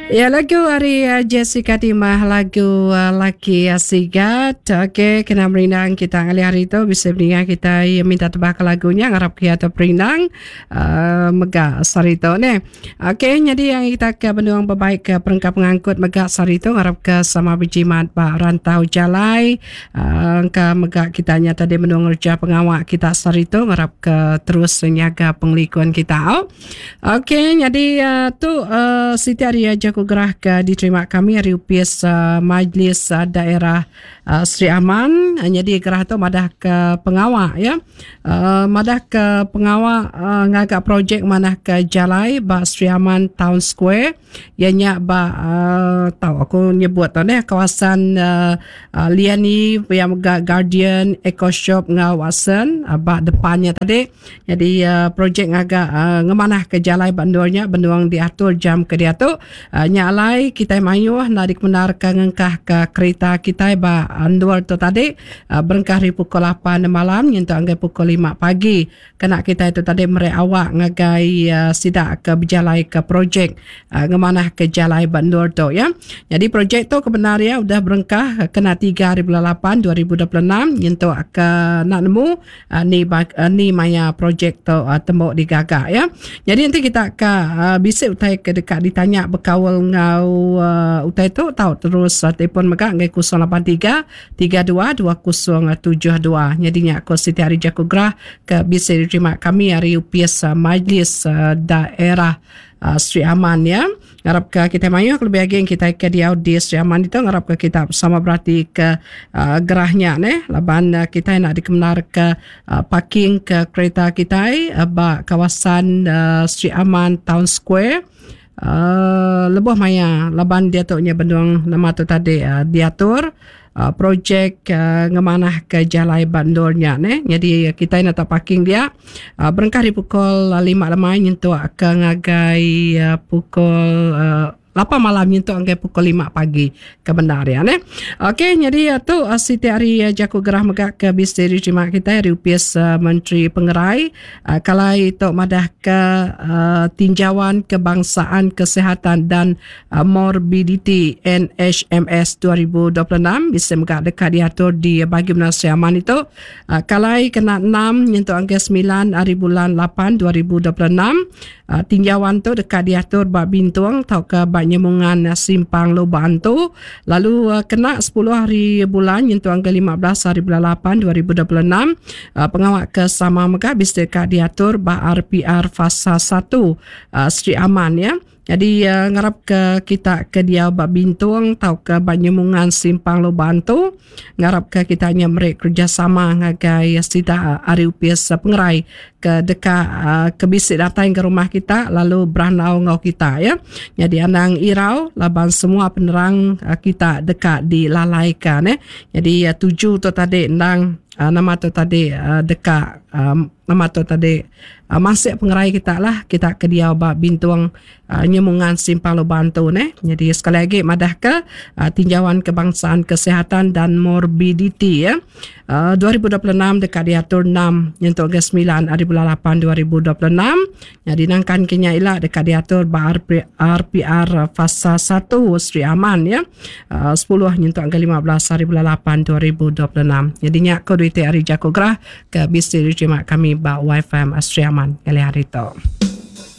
Ya, lagu hari Jessica Timah, lagu Laki Asigat. Okey, kena berinang kita ngali hari tu bisa berinang kita minta tebak lagunya ngarap kita berinang megak sarito ni. Okey, jadi yang kita ke benuang berbaik ke perangkap pengangkut megak sarito ngarap ke sama berjimat pak rantau jalai ke megak kita nyata dia benuang kerja pengawak kita sarito ngarap ke terus menjaga penglikuan kita. Okey, jadi tu Siti Arya Jaku Gerah ke diterima kami hari UPS Majlis Daerah Sri Aman. Jadi gerah tu madah ke pengawak ya. Madah ke pengawak ngagak projek manah ke jalai ba Sri Aman Town Square. Ianya ba tahu aku nyebut tu ni kawasan Liani yang Guardian Eco Shop ngawasan ba depannya tadi. Jadi projek ngagak ngemanah ke jalai bandurnya benduang diatur jam ke dia tu nyalai kita mayuh narik menar ke ngengkah ke kereta kita ba andur tu tadi berengkah dari pukul 8 malam nyentuh anggai pukul 5 pagi kena kita itu tadi merek awak ngagai sidak ke berjalai ke projek ngemanah ke jalai bandur tu ya. Jadi projek tu kebenarnya udah berengkah kena 3 hari bulan 8 2026 nyentuh ke nak nemu ni maya projek tu tembok digagak ya. Jadi nanti kita ke bisa utai ke dekat ditanya berkawal ngau utai tu tahu terus telefon megak ngai 083 32 2072. Jadinya aku Siti Ari Jaku Gerah ke bisa diterima kami hari UPS Majlis Daerah Sri Aman ya. Ngarap ke kita mayu lebih lagi kita ke dia di Sri Aman itu ngarap ke kita sama berarti ke gerahnya ne laban kita nak dikemenar ke parking ke kereta kita ba kawasan Sri Aman Town Square. Lebuh maya laban dia tu nya benduang nama tu tadi diatur projek ngemanah ke jalai bandurnya ne. Jadi kita nak tak parking dia berengkah di pukul 5 lemai nyentuh ke ngagai pukul 8 malam nyentuh angkai pukul 5 pagi ke bendaria ne. Okey, jadi tu Siti Ari Jaku Gerah megak ke bis diterima kita dari UPS Menteri Pengerai kalau itu madah ke tinjauan kebangsaan kesihatan dan morbidity NHMS 2026 bisa megak dekat diatur di bagi Sri Aman itu kalau kena 6 nyentuh angkai 9 hari bulan 8 2026 tinjauan tu dekat diatur bak bintuang tau ke bak nyemungan simpang lubang tu lalu kena 10 hari bulan nyentuh angka 15 hari bulan 8 2026 pengawak ke sama megah bisa dekat diatur bak RPR fasa 1 Sri Aman ya. Jadi ngarap ke kita ke dia bak bintung tau ke bak nyemungan simpang lubang tu ngarap ke kita nya merek kerjasama ngagai sida ari UPS Pengerai ke dekat ke bisik datang ke rumah kita lalu beranau ngau kita ya. Jadi anang irau laban semua penerang kita dekat dilalaikan Jadi tuju tu tadi nang nama tu tadi dekat nama tu tadi masih Pengerai kita lah kita ke dia bak bintuang nyemungan simpang lubang tu ne. Jadi sekali lagi madah ke tinjauan kebangsaan kesihatan dan morbidity ya 2026 dekat diatur 6 nyentuh ke 9 hari bulan 8 2026. Jadi nangkan kenya ilah dekat diatur bak RPR fasa 1 Sri Aman ya 10 nyentuh ke 15 hari bulan 8 2026. Jadinya ko duit Ari Jaku Gerah ke bisa diterima kami bak YFM Sri Aman kali hari tu.